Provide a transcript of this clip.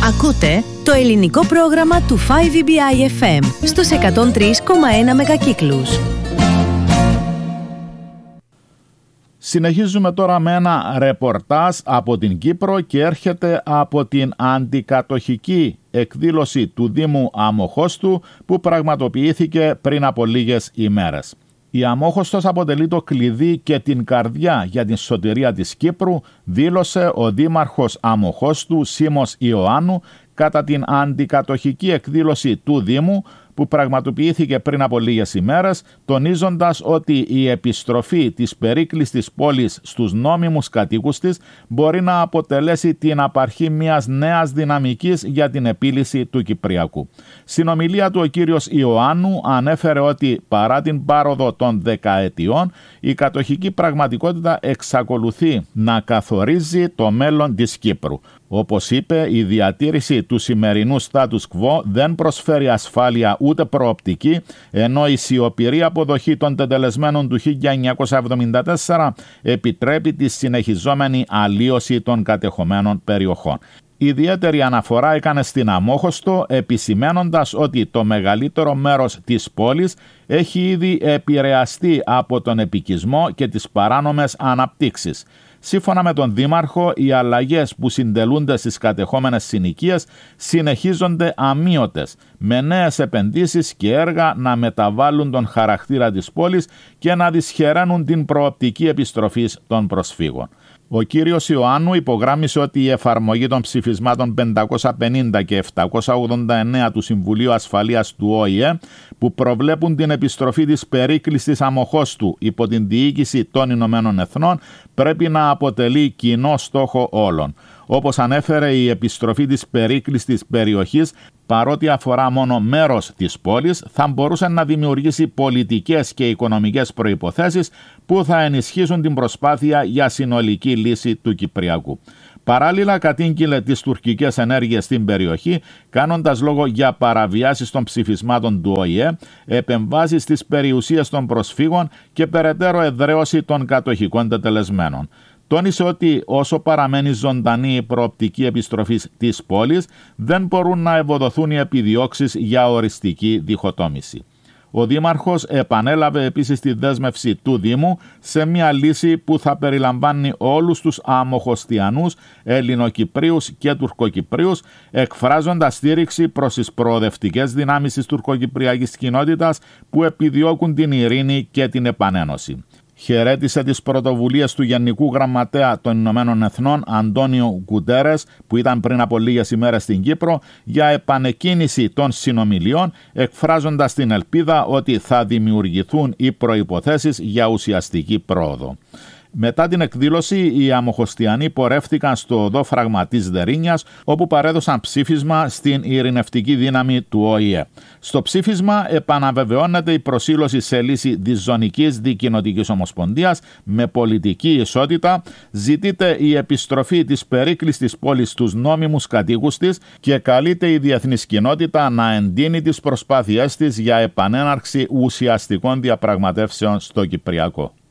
Ακούτε το ελληνικό πρόγραμμα του 5EBI FM στους 103,1 μεγακύκλους. Συνεχίζουμε τώρα με ένα ρεπορτάζ από την Κύπρο και έρχεται από την αντικατοχική εκδήλωση του Δήμου Αμμοχώστου που πραγματοποιήθηκε πριν από λίγες ημέρες. Η Αμμόχωστος αποτελεί το κλειδί και την καρδιά για την σωτηρία της Κύπρου, δήλωσε ο Δήμαρχος Αμμοχώστου Σίμος Ιωάννου κατά την αντικατοχική εκδήλωση του Δήμου που πραγματοποιήθηκε πριν από λίγες ημέρες, τονίζοντας ότι η επιστροφή της περίκλειστης πόλης στους νόμιμους κατοίκους της μπορεί να αποτελέσει την απαρχή μιας νέας δυναμικής για την επίλυση του Κυπριακού. Στην ομιλία του ο κύριος Ιωάννου ανέφερε ότι παρά την πάροδο των δεκαετιών, η κατοχική πραγματικότητα εξακολουθεί να καθορίζει το μέλλον της Κύπρου. Όπως είπε, η διατήρηση του σημερινού status quo δεν προσφέρει ασφάλεια ούτε προοπτική, ενώ η σιωπηρή αποδοχή των τετελεσμένων του 1974 επιτρέπει τη συνεχιζόμενη αλλίωση των κατεχομένων περιοχών. Ιδιαίτερη αναφορά έκανε στην Αμμόχωστο, επισημαίνοντας ότι το μεγαλύτερο μέρος της πόλης έχει ήδη επηρεαστεί από τον επικισμό και τις παράνομες αναπτύξεις. Σύμφωνα με τον Δήμαρχο, οι αλλαγές που συντελούνται στις κατεχόμενες συνοικίες συνεχίζονται αμείωτες, με νέες επενδύσεις και έργα να μεταβάλουν τον χαρακτήρα της πόλης και να δυσχεραίνουν την προοπτική επιστροφής των προσφύγων. Ο κύριος Ιωάννου υπογράμμισε ότι η εφαρμογή των ψηφισμάτων 550 και 789 του Συμβουλίου Ασφαλείας του ΟΗΕ που προβλέπουν την επιστροφή της περίκλειστης Αμμοχώστου υπό την διοίκηση των Ηνωμένων Εθνών πρέπει να αποτελεί κοινό στόχο όλων. Όπως ανέφερε, η επιστροφή της περίκλειστης περιοχής, παρότι αφορά μόνο μέρος της πόλης, θα μπορούσε να δημιουργήσει πολιτικές και οικονομικές προϋποθέσεις που θα ενισχύσουν την προσπάθεια για συνολική λύση του Κυπριακού. Παράλληλα, κατήγγειλε τις τουρκικές ενέργειες στην περιοχή, κάνοντας λόγο για παραβιάσεις των ψηφισμάτων του ΟΗΕ, επεμβάσεις στις περιουσίες των προσφύγων και περαιτέρω εδραίωση των κατοχικών τετελεσμένων. Τόνισε ότι όσο παραμένει ζωντανή η προοπτική επιστροφής της πόλης, δεν μπορούν να ευοδοθούν οι επιδιώξεις για οριστική διχοτόμηση. Ο Δήμαρχος επανέλαβε επίσης τη δέσμευση του Δήμου σε μια λύση που θα περιλαμβάνει όλους τους Αμμοχωστιανούς, Ελληνοκυπρίους και Τουρκοκυπρίους, εκφράζοντας στήριξη προς τις προοδευτικές δυνάμεις της τουρκοκυπριακής κοινότητας που επιδιώκουν την ειρήνη και την επανένωση. Χαιρέτησε τις πρωτοβουλίες του Γενικού Γραμματέα των Ηνωμένων Εθνών Αντώνιο Γκουντέρες που ήταν πριν από λίγες ημέρες στην Κύπρο για επανεκκίνηση των συνομιλιών, εκφράζοντας την ελπίδα ότι θα δημιουργηθούν οι προϋποθέσεις για ουσιαστική πρόοδο. Μετά την εκδήλωση, οι Αμμοχωστιανοί πορεύτηκαν στο οδόφραγμα της Δερίνιας, όπου παρέδωσαν ψήφισμα στην ειρηνευτική δύναμη του ΟΗΕ. Στο ψήφισμα επαναβεβαιώνεται η προσήλωση σε λύση διζωνικής δικοινοτικής ομοσπονδίας με πολιτική ισότητα, ζητείται η επιστροφή της περίκλειστης πόλης στους νόμιμους κατοίκους της και καλείται η διεθνής κοινότητα να εντείνει τις προσπάθειές της για επανέναρξη ουσιαστικών διαπραγματεύσεων στο Κυπριακό.